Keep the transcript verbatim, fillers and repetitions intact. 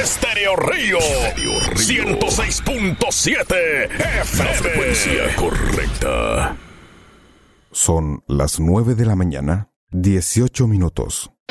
Estéreo Río. ciento seis punto siete F M. La frecuencia correcta. Son las nueve de la mañana, dieciocho minutos.